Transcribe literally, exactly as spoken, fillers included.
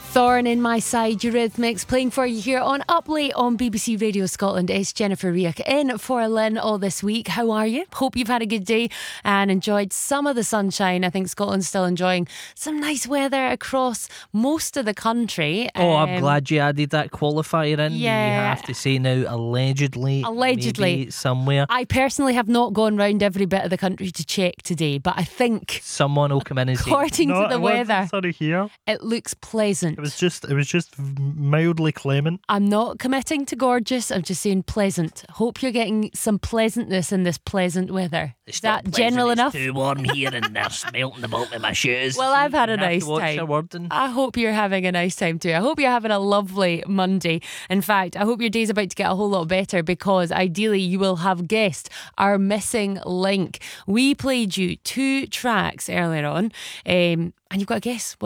Thorn in My Side, Eurythmics, playing for you here on Up Late on B B C Radio Scotland. It's Jennifer Riach in for Lynn all this week. How are you? Hope you've had a good day and enjoyed some of the sunshine. I think Scotland's still enjoying some nice weather across most of the country. Oh, I'm Um, glad you added that qualifier in. yeah. You have to say now, allegedly. Allegedly. Maybe somewhere. I personally have not gone round every bit of the country to check today, but I think, Someone will come in and say, according No, to the it wasn't weather, sort of here. it looks pleasant. It was just, it was just mildly clement. I'm not committing to gorgeous. I'm just saying pleasant. Hope you're getting some pleasantness in this pleasant weather. Is that general enough? It's too warm here and they're melting about with my shoes. Well, I've had a You have to nice watch time. your wording. I hope you're having a nice time too. I hope you're having a lovely Monday. In fact, I hope your day's about to get a whole lot better because ideally you will have guessed our missing link. We played you two tracks earlier on, um, and you've got to guess what